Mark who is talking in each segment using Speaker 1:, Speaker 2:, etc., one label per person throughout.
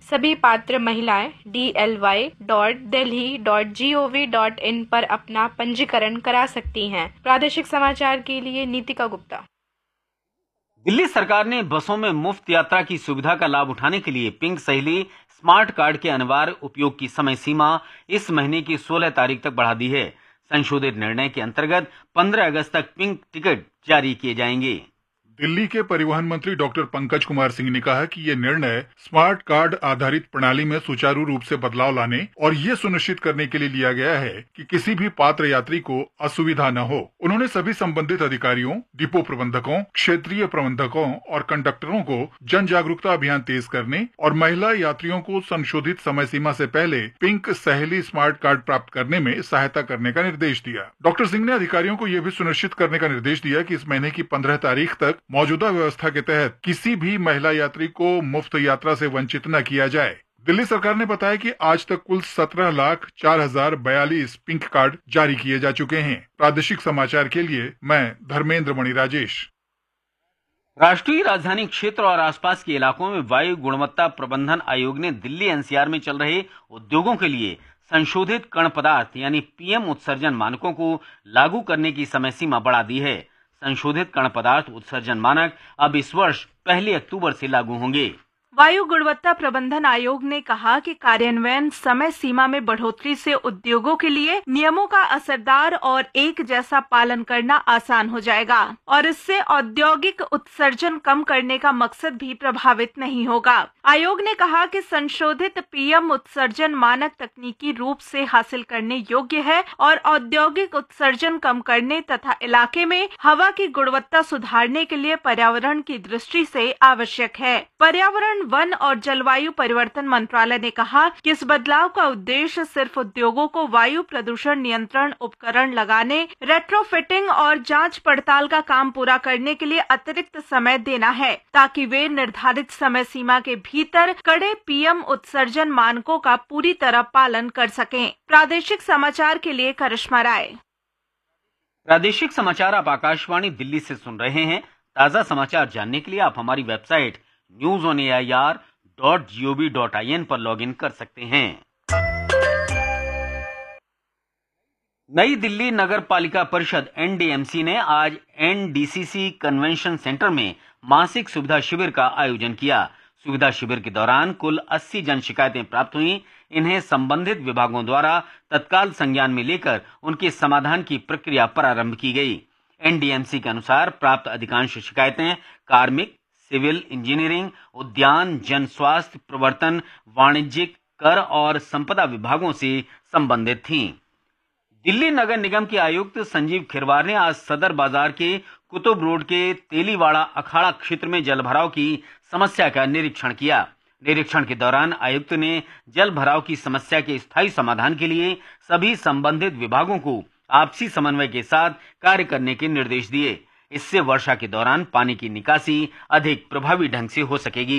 Speaker 1: सभी पात्र महिलाएं dly.delhi.gov.in पर अपना पंजीकरण करा सकती हैं। प्रादेशिक समाचार के लिए नीतिका गुप्ता।
Speaker 2: दिल्ली सरकार ने बसों में मुफ्त यात्रा की सुविधा का लाभ उठाने के लिए पिंक सहेली स्मार्ट कार्ड के अनिवार्य उपयोग की समय सीमा इस महीने की 16 तारीख तक बढ़ा दी है। संशोधित निर्णय के अंतर्गत 15 अगस्त तक पिंक टिकट जारी किए जाएंगे।
Speaker 3: दिल्ली के परिवहन मंत्री डॉक्टर पंकज कुमार सिंह ने कहा कि ये निर्णय स्मार्ट कार्ड आधारित प्रणाली में सुचारू रूप से बदलाव लाने और ये सुनिश्चित करने के लिए लिया गया है कि किसी भी पात्र यात्री को असुविधा न हो। उन्होंने सभी संबंधित अधिकारियों, डिपो प्रबंधकों, क्षेत्रीय प्रबंधकों और कंडक्टरों को जन जागरूकता अभियान तेज करने और महिला यात्रियों को संशोधित समय सीमा से पहले पिंक सहेली स्मार्ट कार्ड प्राप्त करने में सहायता करने का निर्देश दिया। डॉक्टर सिंह ने अधिकारियों को यह भी सुनिश्चित करने का निर्देश दिया कि इस महीने की 15 तारीख तक मौजूदा व्यवस्था के तहत किसी भी महिला यात्री को मुफ्त यात्रा से वंचित न किया जाए। दिल्ली सरकार ने बताया कि आज तक कुल 17,04,042 पिंक कार्ड जारी किए जा चुके हैं। प्रादेशिक समाचार के लिए मैं धर्मेंद्र मणि राजेश।
Speaker 2: राष्ट्रीय राजधानी क्षेत्र और आसपास के इलाकों में वायु गुणवत्ता प्रबंधन आयोग ने दिल्ली एनसीआर में चल रहे उद्योगों के लिए संशोधित कण पदार्थ यानी पीएम उत्सर्जन मानकों को लागू करने की समय सीमा बढ़ा दी है। संशोधित कण पदार्थ उत्सर्जन मानक अब इस वर्ष 1 अक्टूबर से लागू होंगे।
Speaker 1: वायु गुणवत्ता प्रबंधन आयोग ने कहा कि कार्यान्वयन समय सीमा में बढ़ोतरी से उद्योगों के लिए नियमों का असरदार और एक जैसा पालन करना आसान हो जाएगा और इससे औद्योगिक उत्सर्जन कम करने का मकसद भी प्रभावित नहीं होगा। आयोग ने कहा कि संशोधित पीएम उत्सर्जन मानक तकनीकी रूप से हासिल करने योग्य है और औद्योगिक उत्सर्जन कम करने तथा इलाके में हवा की गुणवत्ता सुधारने के लिए पर्यावरण की दृष्टि से आवश्यक है। पर्यावरण, वन और जलवायु परिवर्तन मंत्रालय ने कहा कि इस बदलाव का उद्देश्य सिर्फ उद्योगों को वायु प्रदूषण नियंत्रण उपकरण लगाने, रेट्रोफिटिंग और जांच पड़ताल का काम पूरा करने के लिए अतिरिक्त समय देना है, ताकि वे निर्धारित समय सीमा के भीतर कड़े पीएम उत्सर्जन मानकों का पूरी तरह पालन कर सकें। प्रादेशिक समाचार के लिए करिश्मा राय।
Speaker 2: प्रादेशिक समाचार आप आकाशवाणी दिल्ली से सुन रहे हैं। ताजा समाचार जानने के लिए आप हमारी वेबसाइट news.air.gov.in पर लॉगिन कर सकते हैं। नई दिल्ली नगर पालिका परिषद एनडीएमसी ने आज एनडीसीसी कन्वेंशन सेंटर में मासिक सुविधा शिविर का आयोजन किया। सुविधा शिविर के दौरान कुल 80 जन शिकायतें प्राप्त हुई। इन्हें संबंधित विभागों द्वारा तत्काल संज्ञान में लेकर उनके समाधान की प्रक्रिया प्रारंभ की गई। एनडीएमसी के अनुसार प्राप्त अधिकांश शिकायतें कार्मिक, सिविल इंजीनियरिंग, उद्यान, जन स्वास्थ्य, प्रवर्तन, वाणिज्यिक, कर और संपदा विभागों से संबंधित थीं। दिल्ली नगर निगम के आयुक्त संजीव खिरवार ने आज सदर बाजार के कुतुब रोड के तेलीवाड़ा अखाड़ा क्षेत्र में जलभराव की समस्या का निरीक्षण किया। निरीक्षण के दौरान आयुक्त ने जल भराव की समस्या के स्थायी समाधान के लिए सभी संबंधित विभागों को आपसी समन्वय के साथ कार्य करने के निर्देश दिए। इससे वर्षा के दौरान पानी की निकासी अधिक प्रभावी ढंग से हो सकेगी।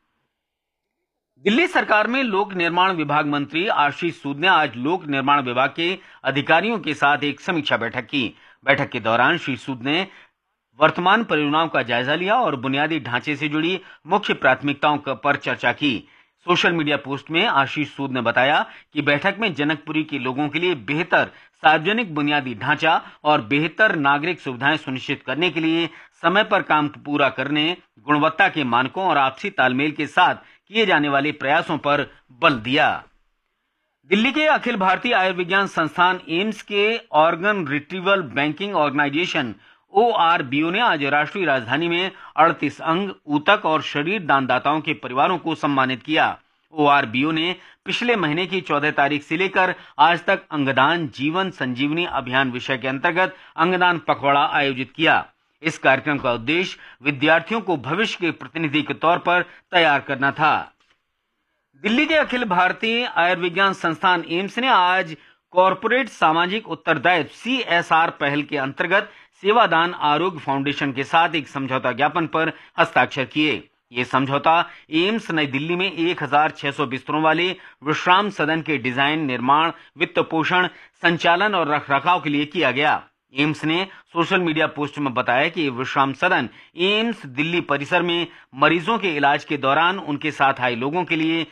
Speaker 2: दिल्ली सरकार में लोक निर्माण विभाग मंत्री आशीष सूद ने आज लोक निर्माण विभाग के अधिकारियों के साथ एक समीक्षा बैठक की। बैठक के दौरान श्री सूद ने वर्तमान परियोजनाओं का जायजा लिया और बुनियादी ढांचे से जुड़ी मुख्य प्राथमिकताओं पर चर्चा की। सोशल मीडिया पोस्ट में आशीष सूद ने बताया कि बैठक में जनकपुरी के लोगों के लिए बेहतर सार्वजनिक बुनियादी ढांचा और बेहतर नागरिक सुविधाएं सुनिश्चित करने के लिए समय पर काम पूरा करने, गुणवत्ता के मानकों और आपसी तालमेल के साथ किए जाने वाले प्रयासों पर बल दिया। दिल्ली के अखिल भारतीय आयुर्विज्ञान संस्थान एम्स के organ retrieval banking organisation ORBO ने आज राष्ट्रीय राजधानी में 38 अंग, ऊतक और शरीर दानदाताओं के परिवारों को सम्मानित किया। ORBO ने पिछले महीने की 14 तारीख से लेकर आज तक अंगदान जीवन संजीवनी अभियान विषय के अंतर्गत अंगदान पखवाड़ा आयोजित किया। इस कार्यक्रम का उद्देश्य विद्यार्थियों को भविष्य के प्रतिनिधि के तौर पर तैयार करना था। दिल्ली के अखिल भारतीय आयुर्विज्ञान संस्थान एम्स ने आज कॉरपोरेट सामाजिक उत्तरदायित्व CSR पहल के अंतर्गत सेवादान आरोग्य फाउंडेशन के साथ एक समझौता ज्ञापन पर हस्ताक्षर किए। ये समझौता एम्स नई दिल्ली में 1600 बिस्तरों वाले विश्राम सदन के डिजाइन, निर्माण, वित्त पोषण, संचालन और रखरखाव के लिए किया गया। एम्स ने सोशल मीडिया पोस्ट में बताया कि विश्राम सदन एम्स दिल्ली परिसर में मरीजों के इलाज के दौरान उनके साथ आए लोगों के लिए